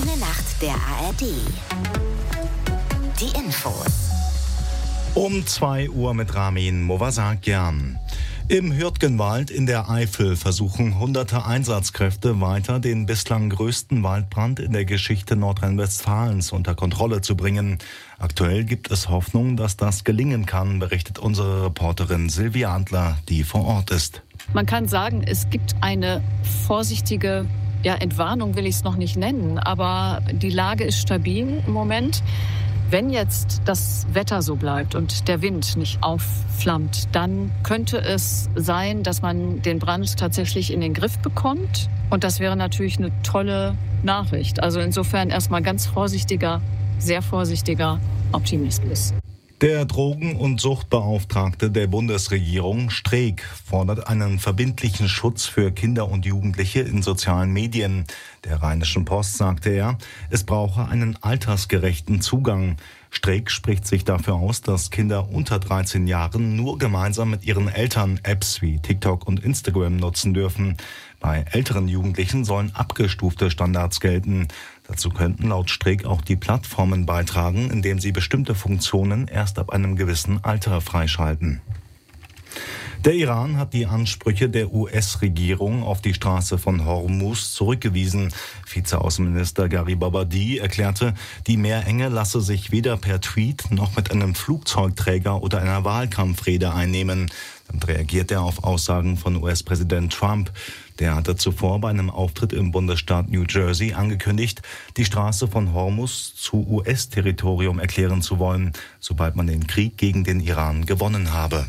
Junge Nacht der ARD. Die Infos. Um 2 Uhr mit Ramin Movasakian. Im Hürtgenwald in der Eifel versuchen hunderte Einsatzkräfte weiter, den bislang größten Waldbrand in der Geschichte Nordrhein-Westfalens unter Kontrolle zu bringen. Aktuell gibt es Hoffnung, dass das gelingen kann, berichtet unsere Reporterin Silvia Adler, die vor Ort ist. Man kann sagen, es gibt eine vorsichtige Entwarnung will ich es noch nicht nennen, aber die Lage ist stabil im Moment. Wenn jetzt das Wetter so bleibt und der Wind nicht aufflammt, dann könnte es sein, dass man den Brand tatsächlich in den Griff bekommt. Und das wäre natürlich eine tolle Nachricht. Also insofern erstmal ganz vorsichtiger, sehr vorsichtiger Optimismus. Der Drogen- und Suchtbeauftragte der Bundesregierung, Streeck, fordert einen verbindlichen Schutz für Kinder und Jugendliche in sozialen Medien. Der Rheinischen Post sagte er, es brauche einen altersgerechten Zugang. Streeck spricht sich dafür aus, dass Kinder unter 13 Jahren nur gemeinsam mit ihren Eltern Apps wie TikTok und Instagram nutzen dürfen. Bei älteren Jugendlichen sollen abgestufte Standards gelten. Dazu könnten laut Streeck auch die Plattformen beitragen, indem sie bestimmte Funktionen erst ab einem gewissen Alter freischalten. Der Iran hat die Ansprüche der US-Regierung auf die Straße von Hormuz zurückgewiesen. Vizeaußenminister Gharib Abadi erklärte, die Meerenge lasse sich weder per Tweet noch mit einem Flugzeugträger oder einer Wahlkampfrede einnehmen. Damit reagiert er auf Aussagen von US-Präsident Trump. Der hatte zuvor bei einem Auftritt im Bundesstaat New Jersey angekündigt, die Straße von Hormuz zu US-Territorium erklären zu wollen, sobald man den Krieg gegen den Iran gewonnen habe.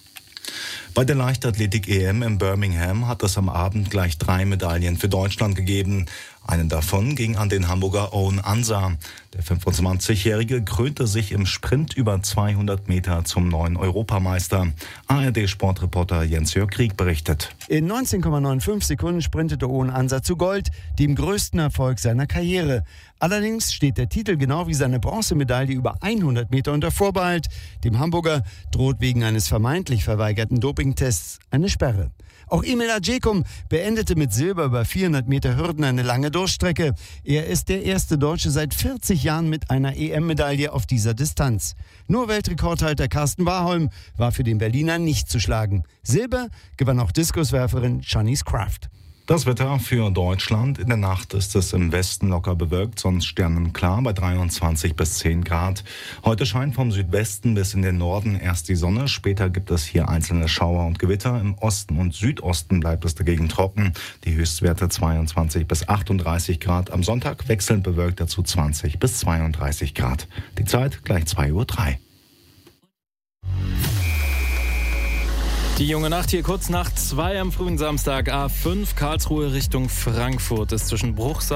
Bei der Leichtathletik-EM in Birmingham hat es am Abend gleich 3 Medaillen für Deutschland gegeben. Eine davon ging an den Hamburger Owen Ansa. Der 25-Jährige krönte sich im Sprint über 200 Meter zum neuen Europameister. ARD-Sportreporter Jens-Jörg Krieg berichtet. In 19,95 Sekunden sprintete Owen Ansa zu Gold, dem größten Erfolg seiner Karriere. Allerdings steht der Titel genau wie seine Bronzemedaille über 100 Meter unter Vorbehalt. Dem Hamburger droht wegen eines vermeintlich verweigerten Dopingtests eine Sperre. Auch Emil Ajekum beendete mit Silber über 400 Meter Hürden eine lange Durchstrecke. Er ist der erste Deutsche seit 40 Jahren mit einer EM-Medaille auf dieser Distanz. Nur Weltrekordhalter Carsten Warholm war für den Berliner nicht zu schlagen. Silber gewann auch Diskuswerferin Shanice Kraft. Das Wetter für Deutschland. In der Nacht ist es im Westen locker bewölkt, sonst sternenklar bei 23 bis 10 Grad. Heute scheint vom Südwesten bis in den Norden erst die Sonne. Später gibt es hier einzelne Schauer und Gewitter. Im Osten und Südosten bleibt es dagegen trocken. Die Höchstwerte 22 bis 38 Grad. Am Sonntag wechselnd bewölkt dazu 20 bis 32 Grad. Die Zeit gleich 2:03 Uhr. Die junge Nacht hier kurz nach 2 am frühen Samstag. A5 Karlsruhe Richtung Frankfurt ist zwischen Bruchsal